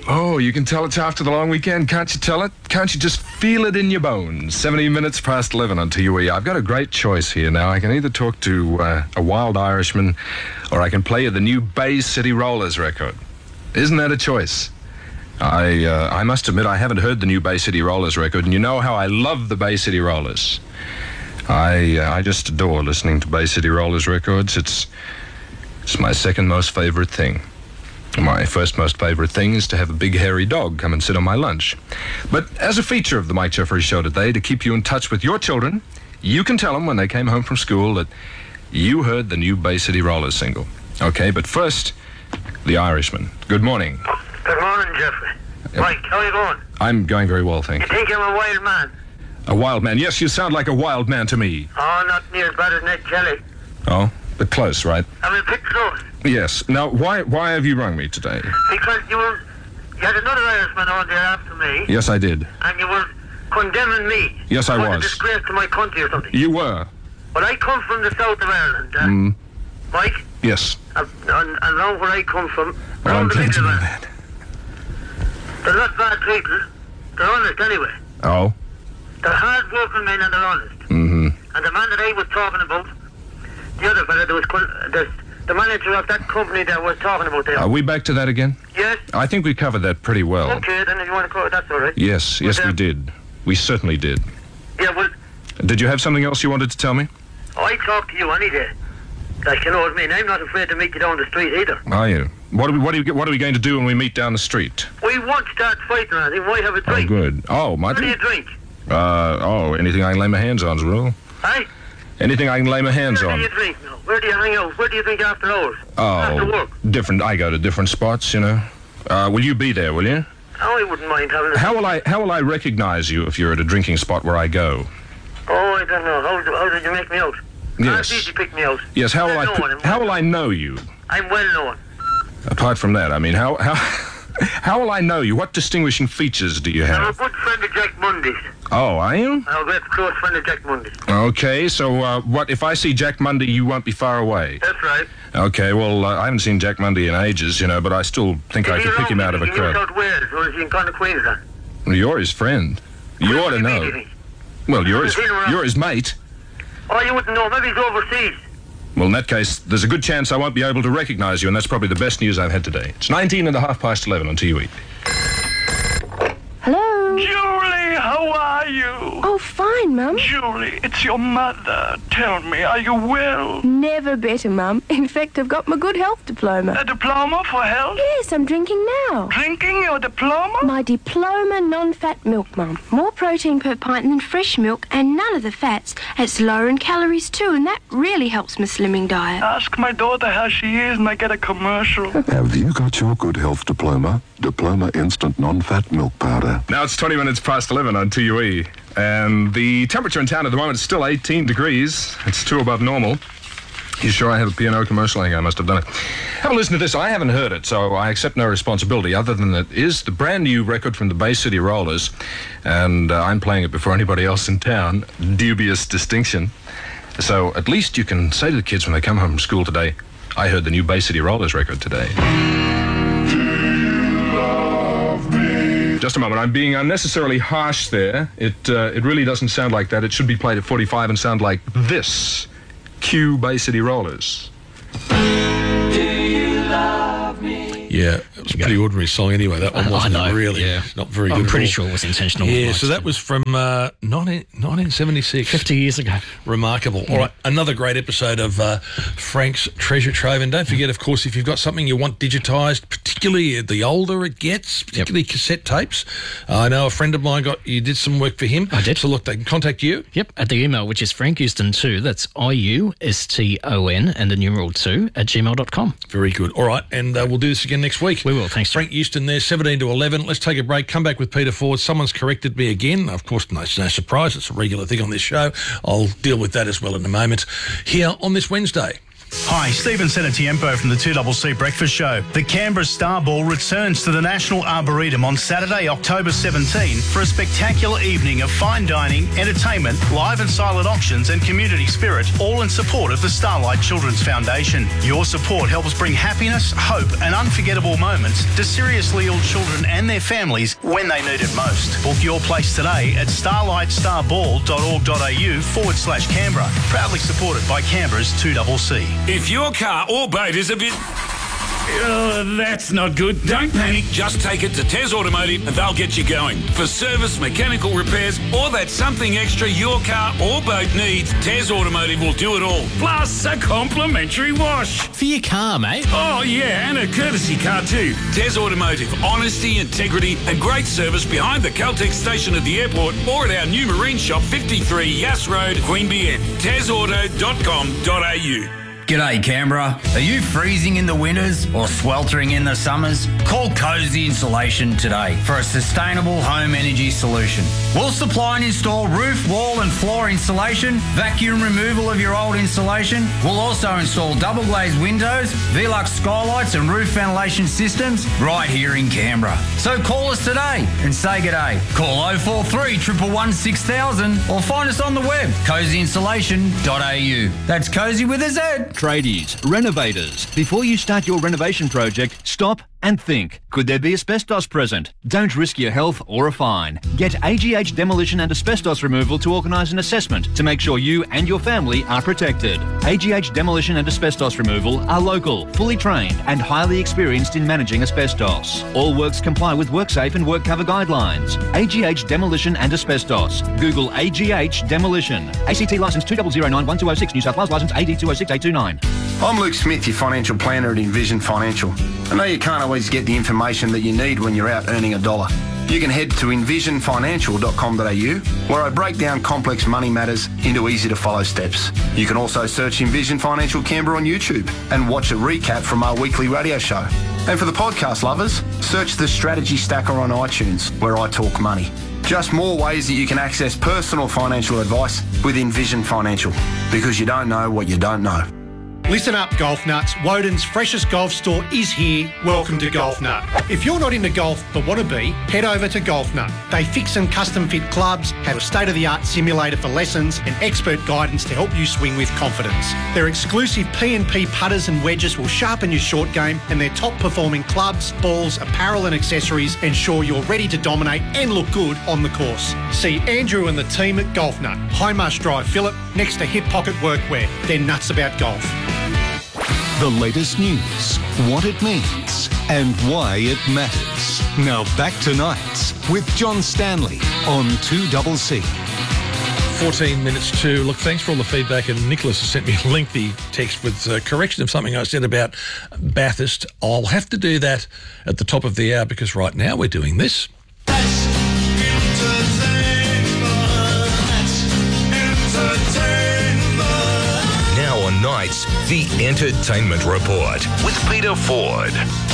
Oh, you can tell it's after the long weekend, can't you tell it? Can't you just feel it in your bones? 17 minutes past 11 on TUE. I've got a great choice here now. I can either talk to a wild Irishman or I can play you the new Bay City Rollers record. Isn't that a choice? I must admit I haven't heard the new Bay City Rollers record, and you know how I love the Bay City Rollers. I just adore listening to Bay City Rollers records. It's my second most favorite thing. My first most favorite thing is to have a big hairy dog come and sit on my lunch. But as a feature of the Mike Jeffrey Show today, to keep you in touch with your children, you can tell them when they came home from school that you heard the new Bay City Rollers single. Okay, but first, the Irishman. Good morning. Good morning, Jeffrey. Mike, how are you going? I'm going very well, thank You you. think I'm a wild man? A wild man? Yes, you sound like a wild man to me. Oh, not near as bad as Ned Kelly. Oh, but close, right? I'm a bit close. Yes. Now, why have you rung me today? Because you had another Irishman on there after me, Yes, I did. and you were condemning me. Yes, I for was. a disgrace to my country or something. You were. Well, I come from the south of Ireland, Mike, Yes. and around where I come from, Well, I'm around the glad to middle know of it. that. They're not bad people. They're honest anyway. Oh? They're hard-working men and they're honest. Mm-hmm. And the man that I was talking about, the other fella, there was the manager of that company that was talking about there. Are we back to that again? Yes? I think we covered that pretty well. Okay, then if you want to call it, that's all right. Yes, Was we did. We certainly did. Yeah, well, Did you have something else you wanted to tell me? I talk to you any day. Like, you know what I mean? I'm not afraid to meet you down the street either. Are you? What are we going to do when we meet down the street? We won't start fighting or anything. We might have a Oh, drink. good. Oh, might What do we? you drink? Anything I can lay my hands on's rule. Hey? Anything I can lay my hands Where on. do you drink now? Where do you hang out? Where do you drink after hours? After work? Different. I go to different spots, you know. Will you be there, will you? Oh, I wouldn't mind having a... How will I recognize you if you're at a drinking spot where I go? Oh, I don't know. How did you make me out? Yes. How did you pick me out? Yes, how will I know you? I'm well known. Apart from that, I mean, how will I know you? What distinguishing features do you I'm a have? good friend of Jack Mundy's. Oh, are you? I'm a very close friend of Jack Mundy's. Okay, so what if I see Jack Mundy, you won't be far away? That's right. Okay, well, I haven't seen Jack Mundy in ages, you know, but I still think I Is he could pick him around out of a in New crowd. South Wales, or is he in kind of Queensland? You're his friend. You ought to know. Well, you're his mate. Oh, you wouldn't know. Maybe he's overseas. Well, in that case, there's a good chance I won't be able to recognize you, and that's probably the best news I've had today. It's 11:19 on TUE. Hello? Julie, how are you? Oh, fine, Mum. Julie, it's your mother. Tell me, are you well? Never better, Mum. In fact, I've got my good health diploma. A diploma for health? Yes, I'm drinking now. Drinking your diploma? My diploma non-fat milk, Mum. More protein per pint than fresh milk and none of the fats. It's lower in calories too, and that really helps my slimming diet. Ask my daughter how she is and I get a commercial. Have you got your good health diploma? Diploma Instant Non-Fat Milk Powder. Now it's 20 minutes past 11 on TUE, and the temperature in town at the moment is still 18 degrees. It's 2 above normal. You sure I have a P&O commercial? I think I must have done it. Have a listen to this. I haven't heard it, so I accept no responsibility other than that it is the brand new record from the Bay City Rollers, and I'm playing it before anybody else in town. Dubious distinction. So at least you can say to the kids when they come home from school today, I heard the new Bay City Rollers record today. Just a moment. I'm being unnecessarily harsh there. It really doesn't sound like that. It should be played at 45 and sound like this. Cue Bay City Rollers. Yeah, it was a pretty ordinary song anyway. That one wasn't really. Yeah. Not very good. I'm at pretty all. sure it was intentional. Yeah, so that was from 1976. 50 years ago. Remarkable. All right, another great episode of Frank's Treasure Trove. And don't forget, of course, if you've got something you want digitised, particularly the older it gets, particularly cassette tapes. I know a friend of mine you did some work for him. I did. So look, they can contact you. Yep, at the email, which is frankhouston2, that's IUSTON and the numeral 2 @gmail.com. Very good. All right, and we'll do this again next week. We will, thanks. Frank Houston there, 17 to 11. Let's take a break, come back with Peter Ford. Someone's corrected me again. Of course, no surprise. It's a regular thing on this show. I'll deal with that as well in a moment. Here on this Wednesday. Hi, Stephen Senatiempo from the 2CC Breakfast Show. The Canberra Star Ball returns to the National Arboretum on Saturday, October 17 for a spectacular evening of fine dining, entertainment, live and silent auctions and community spirit, all in support of the Starlight Children's Foundation. Your support helps bring happiness, hope and unforgettable moments to seriously ill children and their families when they need it most. Book your place today at starlightsstarball.org.au/Canberra. Proudly supported by Canberra's 2CC. If your car or boat is a bit... that's not good. Don't panic. Just take it to Tez Automotive and they'll get you going. For service, mechanical repairs, or that something extra your car or boat needs, Tez Automotive will do it all. Plus a complimentary wash. For your car, mate. Oh, yeah, and a courtesy car too. Tez Automotive. Honesty, integrity and great service behind the Caltex station at the airport or at our new marine shop, 53 Yass Road, Queanbeyan. TezAuto.com.au. G'day Canberra. Are you freezing in the winters or sweltering in the summers? Call Cozy Insulation today for a sustainable home energy solution. We'll supply and install roof, wall and floor insulation, vacuum removal of your old insulation. We'll also install double glazed windows, Velux skylights and roof ventilation systems right here in Canberra. So call us today and say g'day. Call 043 111 6000 or find us on the web, cozyinsulation.au. That's Cozy with a Z. Tradies, renovators. Before you start your renovation project, stop and think. Could there be asbestos present? Don't risk your health or a fine. Get AGH Demolition and Asbestos Removal to organise an assessment to make sure you and your family are protected. AGH Demolition and Asbestos Removal are local, fully trained and highly experienced in managing asbestos. All works comply with WorkSafe and WorkCover guidelines. AGH Demolition and Asbestos. Google AGH Demolition. ACT licence 2009-1206, New South Wales licence AD 206829. I'm Luke Smith, your financial planner at Envision Financial. I know you can't always get the information that you need when you're out earning a dollar. You can head to envisionfinancial.com.au, where I break down complex money matters into easy-to-follow steps. You can also search Envision Financial Canberra on YouTube and watch a recap from our weekly radio show. And for the podcast lovers, search the Strategy Stacker on iTunes, where I talk money. Just more ways that you can access personal financial advice with Envision Financial, because you don't know what you don't know. Listen up, golf nuts. Woden's freshest golf store is here. Welcome to Golf Nut. If you're not into golf but want to be, head over to Golf Nut. They fix and custom fit clubs, have a state-of-the-art simulator for lessons and expert guidance to help you swing with confidence. Their exclusive P&P putters and wedges will sharpen your short game, and their top-performing clubs, balls, apparel and accessories ensure you're ready to dominate and look good on the course. See Andrew and the team at Golf Nut, Highmarsh Drive, Phillip, next to Hip Pocket Workwear. They're nuts about golf. The latest news, what it means, and why it matters. Now back to Nights with John Stanley on 2CC. 14 minutes to... Look, thanks for all the feedback, and Nicholas has sent me a lengthy text with correction of something I said about Bathurst. I'll have to do that at the top of the hour, because right now we're doing this. On Nights, the Entertainment Report with Peter Ford.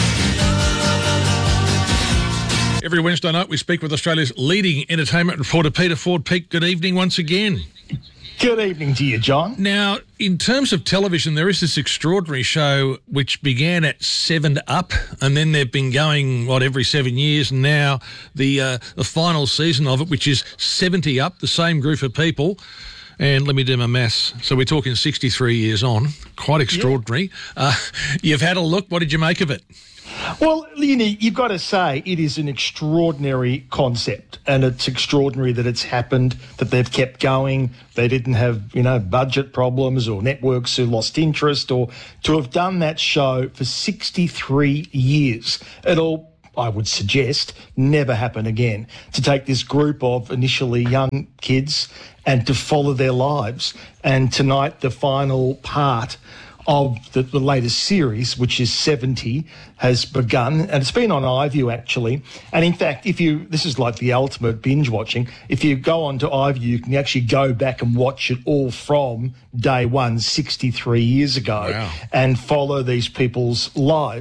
Every Wednesday night we speak with Australia's leading entertainment reporter, Peter Ford. Pete, good evening once again. Good evening to you, John. Now, in terms of television, there is this extraordinary show which began at 7 Up, and then they've been going, every 7 years, and now the final season of it, which is 70 Up, the same group of people. And let me do my maths. So we're talking 63 years on. Quite extraordinary. Yeah. You've had a look. What did you make of it? Well, you've got to say it is an extraordinary concept, and it's extraordinary that it's happened, that they've kept going. They didn't have, budget problems or networks who lost interest, or to have done that show for 63 years. It'll, I would suggest, never happen again. To take this group of initially young kids and to follow their lives. And tonight, the final part of the latest series, which is 70, has begun, and it's been on iView actually. And in fact, this is like the ultimate binge watching. If you go onto iView, you can actually go back and watch it all from day one, 63 years ago, and follow these people's lives.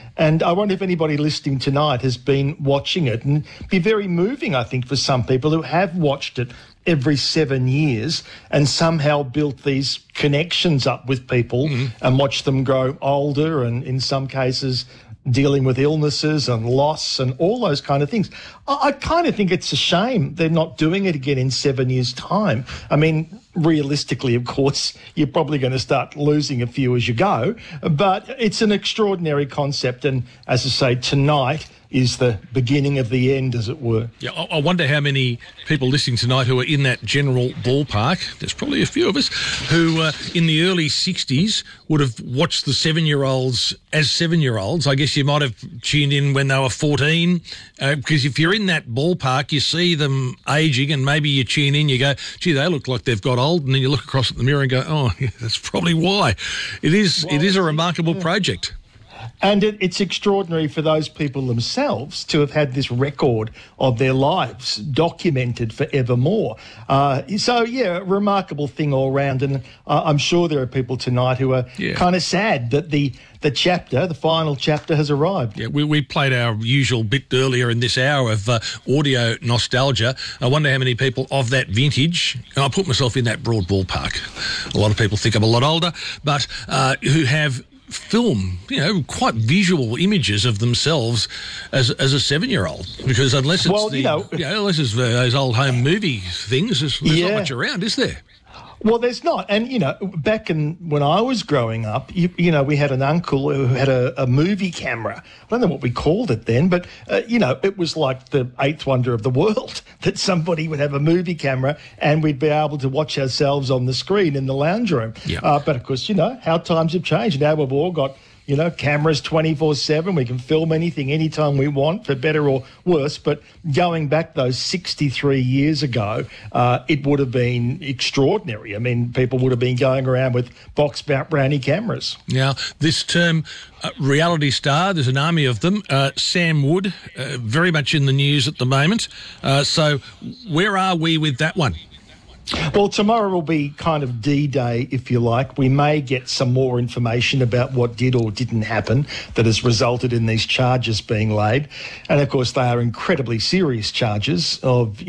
And I wonder if anybody listening tonight has been watching it, and be very moving, I think, for some people who have watched it every 7 years and somehow built these connections up with people and watched them grow older, and in some cases dealing with illnesses and loss and all those kind of things. I kind of think it's a shame they're not doing it again in 7 years' time. I mean, realistically, of course, you're probably going to start losing a few as you go, but it's an extraordinary concept. And as I say, tonight is the beginning of the end, as it were. Yeah, I wonder how many people listening tonight who are in that general ballpark, there's probably a few of us, who in the early 60s would have watched the 7-year-olds as 7-year-olds. I guess you might have tuned in when they were 14, because if you're in that ballpark, you see them aging and maybe you tune in, you go, gee, they look like they've got old, and then you look across at the mirror and go, oh, yeah, that's probably why. It is a remarkable project. And it's extraordinary for those people themselves to have had this record of their lives documented forevermore. So, yeah, remarkable thing all round. And I'm sure there are people tonight who are kind of sad that the final chapter has arrived. Yeah, we played our usual bit earlier in this hour of audio nostalgia. I wonder how many people of that vintage, and I put myself in that broad ballpark. A lot of people think I'm a lot older, but who have film, quite visual images of themselves as a 7-year-old, because unless it's unless it's those old home movie things, there's not much around, is there? Well, there's not. And, back when I was growing up, we had an uncle who had a movie camera. I don't know what we called it then, but, it was like the eighth wonder of the world that somebody would have a movie camera and we'd be able to watch ourselves on the screen in the lounge room. Yeah. But, of course, how times have changed. Now we've all got cameras 24/7. We can film anything anytime we want, for better or worse. But going back those 63 years ago, it would have been extraordinary. I mean, people would have been going around with box brownie cameras. Now, this term, reality star, there's an army of them. Sam Wood, very much in the news at the moment. So where are we with that one? Well, tomorrow will be kind of D-Day, if you like. We may get some more information about what did or didn't happen that has resulted in these charges being laid. And, of course, they are incredibly serious charges of,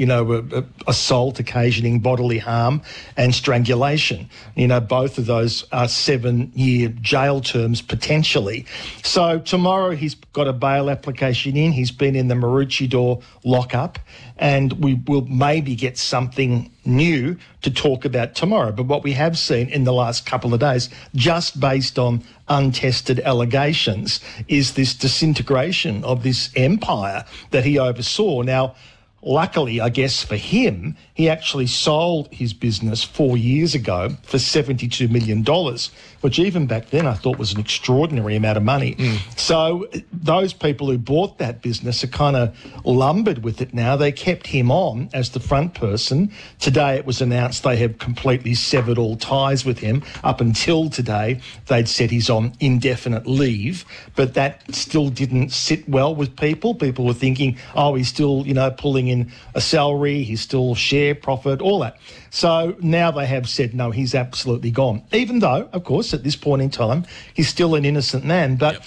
assault occasioning bodily harm and strangulation. Both of those are 7-year jail terms potentially. So tomorrow he's got a bail application in. He's been in the Maroochydore lockup, and we will maybe get something new to talk about tomorrow. But what we have seen in the last couple of days, just based on untested allegations, is this disintegration of this empire that he oversaw. Now, luckily, I guess for him, he actually sold his business 4 years ago for $72 million, which even back then I thought was an extraordinary amount of money. So those people who bought that business are kind of lumbered with it now. They kept him on as the front person. Today it was announced they have completely severed all ties with him. Up until today, they'd said he's on indefinite leave, but that still didn't sit well with people. People were thinking, oh, he's still, pulling in a salary, he's still share profit, all that. So now they have said, no, he's absolutely gone. Even though, of course, at this point in time, he's still an innocent man. But,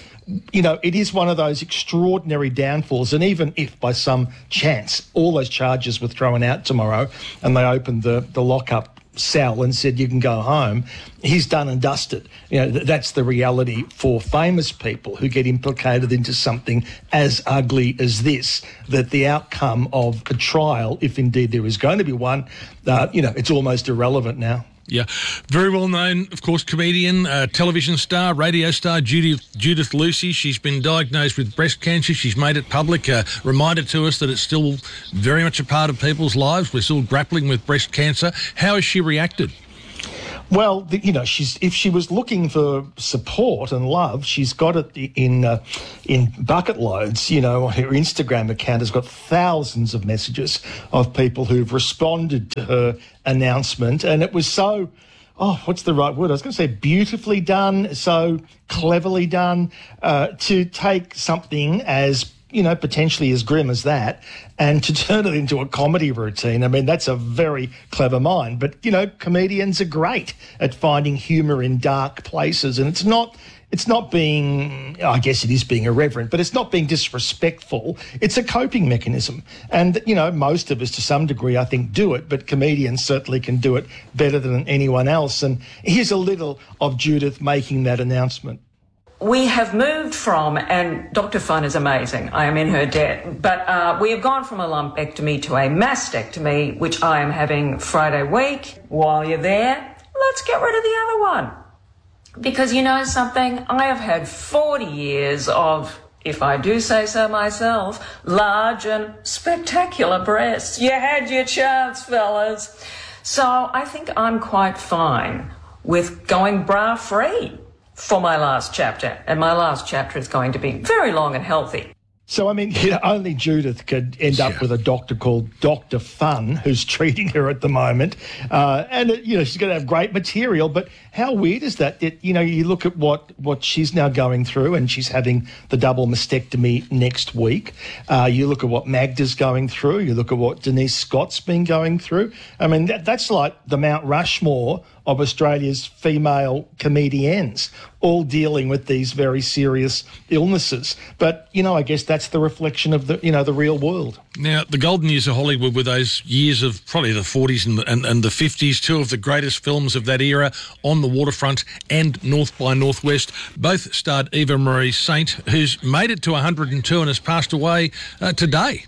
it is one of those extraordinary downfalls. And even if by some chance all those charges were thrown out tomorrow and they opened the lockup cell and said you can go home, he's done and dusted. That's the reality for famous people who get implicated into something as ugly as this, that the outcome of a trial, if indeed there is going to be one, it's almost irrelevant now. Yeah, very well known, of course, comedian, television star, radio star, Judith Lucy. She's been diagnosed with breast cancer. She's made it public, reminded to us that it's still very much a part of people's lives. We're still grappling with breast cancer. How has she reacted? Well, if she was looking for support and love, she's got it in bucket loads. Her Instagram account has got thousands of messages of people who've responded to her announcement, and it was so, what's the right word? I was going to say beautifully done, so cleverly done, to take something as potentially as grim as that and to turn it into a comedy routine. I mean, that's a very clever mind. But, comedians are great at finding humour in dark places, and it's not it's not being, I guess it is being irreverent, but it's not being disrespectful. It's a coping mechanism. And, you know, most of us to some degree, I think, do it, but comedians certainly can do it better than anyone else. And here's a little of Judith making that announcement. We have moved from, and Dr. Fun is amazing, I am in her debt, but we have gone from a lumpectomy to a mastectomy, which I am having Friday week. While you're there, let's get rid of the other one. Because you know something, I have had 40 years of, if I do say so myself, large and spectacular breasts. You had your chance, fellas. So I think I'm quite fine with going bra-free for my last chapter, and my last chapter is going to be very long and healthy. So, I mean, you know, only Judith could end up with a doctor called Dr. Fun, who's treating her at the moment. And, you know, she's going to have great material. But how weird is that? You know, you look at what she's now going through, and she's having the double mastectomy next week. You look at what Magda's going through. You look at what Denise Scott's been going through. I mean, that's like the Mount Rushmore of Australia's female comedians, all dealing with these very serious illnesses. But, you know, I guess that's the reflection of the, you know, the real world. Now, the golden years of Hollywood were those years of probably the 40s and the 50s, two of the greatest films of that era, On the Waterfront and North by Northwest. Both starred Eva Marie Saint, who's made it to 102 and has passed away today.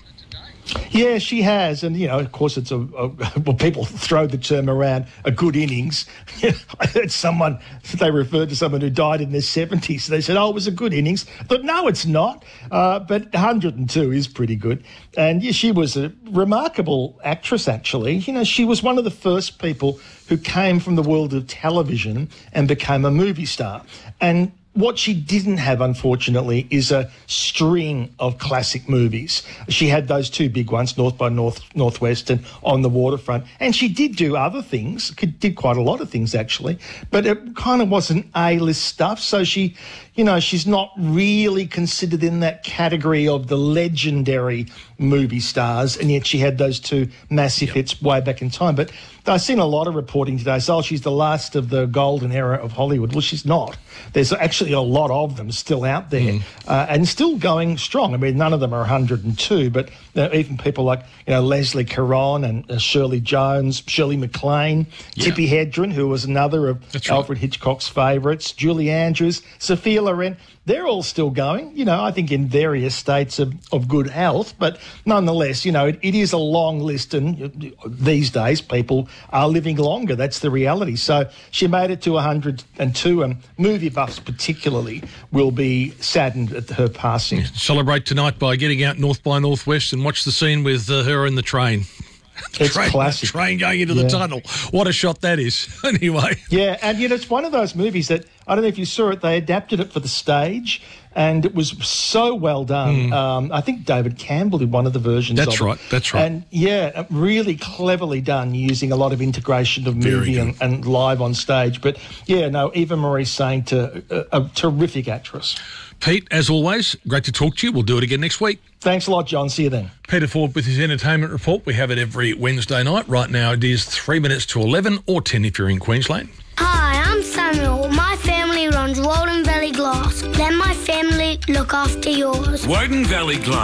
Yeah, she has. And, you know, of course, it's well, people throw the term around, a good innings. I heard they referred to someone who died in their 70s. They said, oh, it was a good innings. But no, it's not. But 102 is pretty good. And yeah, she was a remarkable actress, actually. You know, she was one of the first people who came from the world of television and became a movie star. And what she didn't have, unfortunately, is a string of classic movies. She had those two big ones, North by Northwest and On the Waterfront. And she did do other things, did quite a lot of things, actually. But it kind of wasn't A-list stuff. So she, you know, she's not really considered in that category of the legendary movie stars. And yet she had those two massive hits way back in time. But I've seen a lot of reporting today. So, she's the last of the golden era of Hollywood. Well, she's not. There's actually a lot of them still out there and still going strong. I mean, none of them are 102, but even people like, you know, Leslie Caron and Shirley Jones, Shirley MacLaine, Tippi Hedren, who was another of Alfred Hitchcock's favourites, Julie Andrews, Sophia Loren. They're all still going, you know, I think in various states of good health. But nonetheless, you know, it is a long list. And these days, people are living longer. That's the reality. So she made it to 102. And movie buffs particularly will be saddened at her passing. Celebrate tonight by getting out North by Northwest and watch the scene with her in the train. It's classic. The train going into the tunnel. What a shot that is. Anyway. Yeah, and, you know, it's one of those movies that, I don't know if you saw it, they adapted it for the stage and it was so well done. I think David Campbell did one of the versions of it. That's right. And, yeah, really cleverly done, using a lot of integration of movie and live on stage. But, yeah, no, Eva Marie Saint, a terrific actress. Pete, as always, great to talk to you. We'll do it again next week. Thanks a lot, John. See you then. Peter Ford with his entertainment report. We have it every Wednesday night. Right now it is 3 minutes to 11 or 10 if you're in Queensland. Hi, I'm Samuel. My family runs Woden Valley Glass. Let my family look after yours. Woden Valley Glass.